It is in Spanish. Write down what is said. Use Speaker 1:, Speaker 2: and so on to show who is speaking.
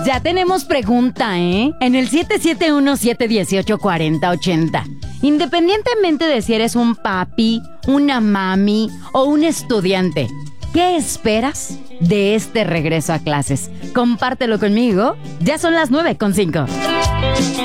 Speaker 1: Ya tenemos pregunta, ¿eh? En el 771-718-4080. Independientemente de si eres un papi, una mami o un estudiante, ¿qué esperas de este regreso a clases? Compártelo conmigo. Ya son las 9:05.